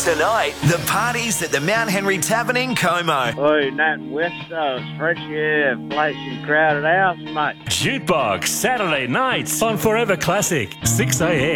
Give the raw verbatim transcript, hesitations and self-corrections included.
Tonight, the party's at the Mount Henry Tavern in Como. Oi, Nat West, uh, French, yeah, place in Crowded House, mate. Jukebox, Saturday nights on Forever Classic, six a m.